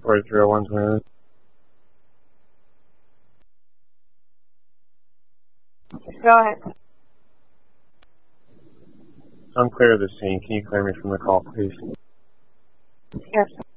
4301's minute. Go ahead. I'm clear of the scene. Can you clear me from the call, please? Yes.